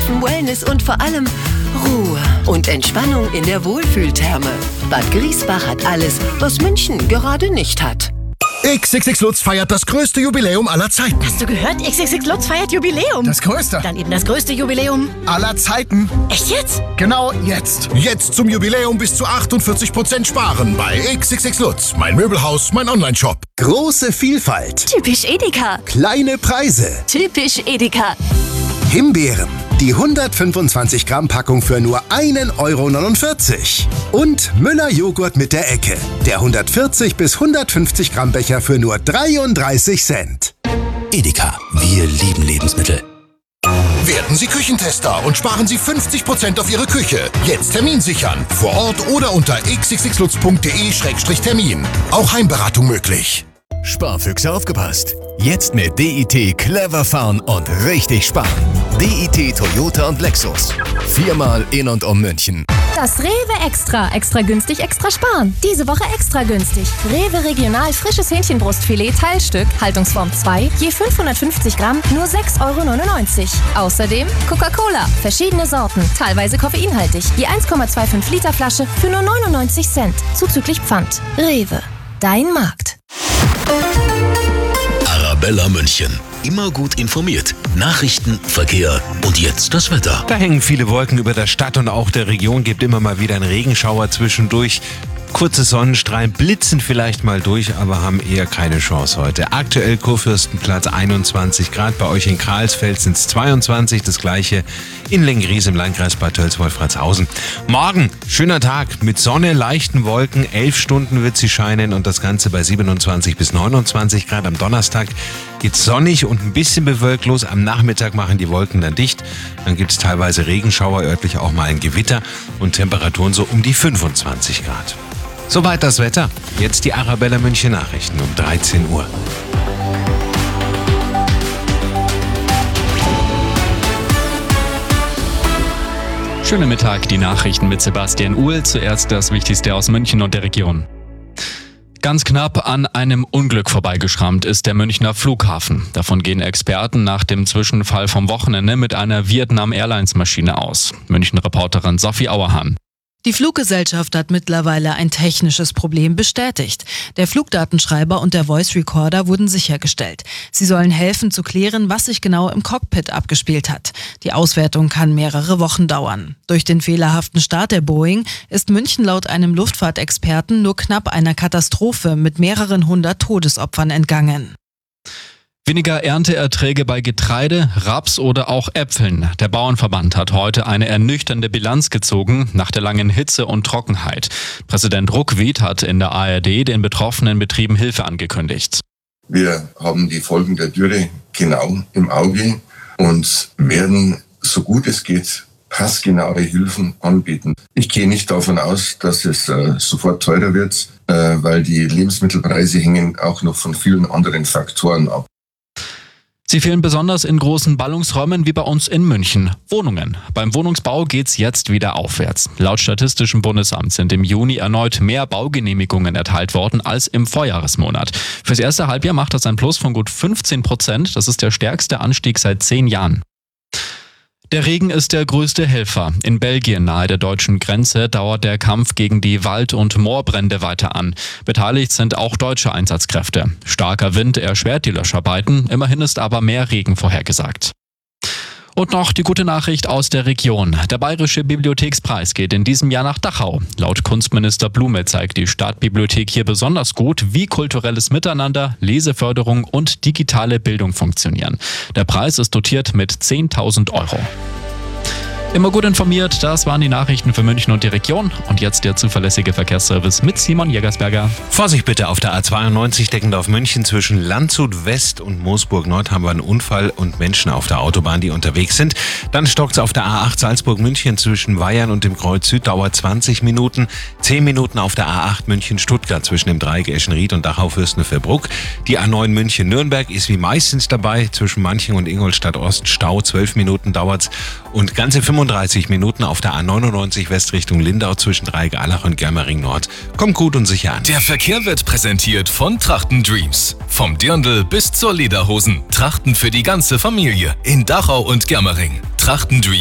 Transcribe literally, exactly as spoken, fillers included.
Helfen, Wellness und vor allem Ruhe und Entspannung in der Wohlfühltherme. Bad Griesbach hat alles, was München gerade nicht hat. X X X Lutz feiert das größte Jubiläum aller Zeiten. Hast du gehört? X X X Lutz feiert Jubiläum. Das größte. Dann eben das größte Jubiläum aller Zeiten. Echt jetzt? Genau jetzt. Jetzt zum Jubiläum bis zu achtundvierzig Prozent sparen bei X X X Lutz. Mein Möbelhaus, mein Onlineshop. Große Vielfalt. Typisch Edeka. Kleine Preise. Typisch Edeka. Himbeeren. Die hundertfünfundzwanzig Gramm Packung für nur ein Euro neunundvierzig. Und Müller-Joghurt mit der Ecke. Der hundertvierzig bis hundertfünfzig Gramm Becher für nur dreiunddreißig Cent. Edeka, wir lieben Lebensmittel. Werden Sie Küchentester und sparen Sie fünfzig Prozent auf Ihre Küche. Jetzt Termin sichern. Vor Ort oder unter x x x lutz punkt de Schrägstrich Termin. Auch Heimberatung möglich. Sparfüchse aufgepasst. Jetzt mit D I T clever fahren und richtig sparen. D I T Toyota und Lexus. Viermal in und um München. Das Rewe Extra. Extra günstig, extra sparen. Diese Woche extra günstig. Rewe Regional frisches Hähnchenbrustfilet Teilstück, Haltungsform zwei, je fünfhundertfünfzig Gramm, nur sechs Euro neunundneunzig. Außerdem Coca-Cola, verschiedene Sorten, teilweise koffeinhaltig, je eins Komma fünfundzwanzig Liter Flasche für nur neunundneunzig Cent, zuzüglich Pfand. Rewe, dein Markt. Arabella München. Immer gut informiert. Nachrichten, Verkehr und jetzt das Wetter. Da hängen viele Wolken über der Stadt und auch der Region. Gibt immer mal wieder einen Regenschauer zwischendurch. Kurze Sonnenstrahlen blitzen vielleicht mal durch, aber haben eher keine Chance heute. Aktuell Kurfürstenplatz einundzwanzig Grad, bei euch in Karlsfeld sind es zweiundzwanzig, das gleiche in Lenggries im Landkreis Bad Tölz-Wolfratshausen. Morgen, schöner Tag mit Sonne, leichten Wolken, elf Stunden wird sie scheinen und das Ganze bei siebenundzwanzig bis neunundzwanzig Grad. Am Donnerstag geht's sonnig und ein bisschen bewölkt los. Am Nachmittag machen die Wolken dann dicht. Dann gibt es teilweise Regenschauer, örtlich auch mal ein Gewitter und Temperaturen so um die fünfundzwanzig Grad. Soweit das Wetter. Jetzt die Arabella München Nachrichten um dreizehn Uhr. Schönen Mittag, die Nachrichten mit Sebastian Uhl. Zuerst das Wichtigste aus München und der Region. Ganz knapp an einem Unglück vorbeigeschrammt ist der Münchner Flughafen. Davon gehen Experten nach dem Zwischenfall vom Wochenende mit einer Vietnam Airlines Maschine aus. München-Reporterin Sophie Auerhahn. Die Fluggesellschaft hat mittlerweile ein technisches Problem bestätigt. Der Flugdatenschreiber und der Voice Recorder wurden sichergestellt. Sie sollen helfen zu klären, was sich genau im Cockpit abgespielt hat. Die Auswertung kann mehrere Wochen dauern. Durch den fehlerhaften Start der Boeing ist München laut einem Luftfahrtexperten nur knapp einer Katastrophe mit mehreren hundert Todesopfern entgangen. Weniger Ernteerträge bei Getreide, Raps oder auch Äpfeln. Der Bauernverband hat heute eine ernüchternde Bilanz gezogen nach der langen Hitze und Trockenheit. Präsident Ruckwied hat in der A R D den betroffenen Betrieben Hilfe angekündigt. Wir haben die Folgen der Dürre genau im Auge und werden, so gut es geht, passgenaue Hilfen anbieten. Ich gehe nicht davon aus, dass es äh, sofort teurer wird, äh, weil die Lebensmittelpreise hängen auch noch von vielen anderen Faktoren ab. Sie fehlen besonders in großen Ballungsräumen wie bei uns in München. Wohnungen. Beim Wohnungsbau geht's jetzt wieder aufwärts. Laut Statistischem Bundesamt sind im Juni erneut mehr Baugenehmigungen erteilt worden als im Vorjahresmonat. Fürs erste Halbjahr macht das ein Plus von gut fünfzehn Prozent. Das ist der stärkste Anstieg seit zehn Jahren. Der Regen ist der größte Helfer. In Belgien nahe der deutschen Grenze dauert der Kampf gegen die Wald- und Moorbrände weiter an. Beteiligt sind auch deutsche Einsatzkräfte. Starker Wind erschwert die Löscharbeiten, immerhin ist aber mehr Regen vorhergesagt. Und noch die gute Nachricht aus der Region. Der Bayerische Bibliothekspreis geht in diesem Jahr nach Dachau. Laut Kunstminister Blume zeigt die Stadtbibliothek hier besonders gut, wie kulturelles Miteinander, Leseförderung und digitale Bildung funktionieren. Der Preis ist dotiert mit zehntausend Euro. Immer gut informiert, das waren die Nachrichten für München und die Region. Und jetzt der zuverlässige Verkehrsservice mit Simon Jägersberger. Vorsicht bitte auf der A zweiundneunzig Deckendorf München zwischen Landshut West und Moosburg Nord haben wir einen Unfall und Menschen auf der Autobahn, die unterwegs sind. Dann stockt es auf der A acht Salzburg München zwischen Weyern und dem Kreuz Süd, dauert zwanzig Minuten. zehn Minuten auf der A acht München Stuttgart zwischen dem Dreieck Eschenried und Dachau Fürstenfeldbruck. Die A neun München Nürnberg ist wie meistens dabei. Zwischen Manching und Ingolstadt Ost Stau, zwölf Minuten dauert's. Und ganze fünfunddreißig Minuten auf der A neunundneunzig West Richtung Lindau zwischen Dreieck-Allach und Germering Nord. Kommt gut und sicher an. Der Verkehr wird präsentiert von Trachten Dreams. Vom Dirndl bis zur Lederhosen. Trachten für die ganze Familie in Dachau und Germering. Trachten Dreams.